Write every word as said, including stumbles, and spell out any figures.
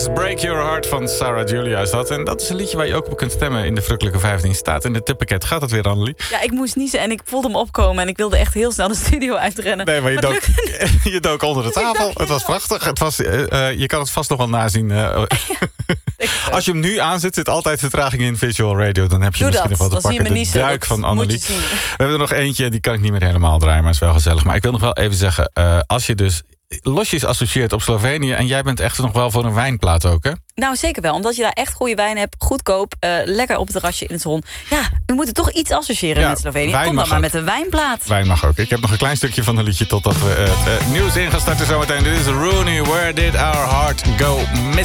X, Break Your Heart van Sarah Julia is dat. En dat is een liedje waar je ook op kunt stemmen in de Verrukkelijke vijftien. Staat in de tippakket. Gaat het weer, Annelie? Ja, ik moest niezen en ik voelde hem opkomen. En ik wilde echt heel snel de studio uitrennen. Nee, maar je, maar dook, je dook onder de tafel. Het was prachtig. Het was, uh, uh, je kan het vast nog wel nazien. Uh, Als je hem nu aanzet, zit altijd vertraging in Visual Radio. Dan heb je Doe misschien dat. nog wel te Dan pakken. zie De je me duik niezen. van Annelie. Moet je zien. We hebben er nog eentje, die kan ik niet meer helemaal draaien. Maar is wel gezellig. Maar ik wil nog wel even zeggen, uh, als je dus losjes associeert op Slovenië, en jij bent echt nog wel voor een wijnplaat ook, hè? Nou, zeker wel. Omdat je daar echt goede wijn hebt. Goedkoop. Uh, lekker op het terrasje in de zon. Ja, we moeten toch iets associëren Ja, met Slovenië. wijn Kom mag dan maar ook. met een wijnplaat. Wijn mag ook. Ik heb nog een klein stukje van een liedje totdat we uh, het uh, nieuws in gaan starten zometeen. Dit is Rooney, Where Did Our Heart Go Missing?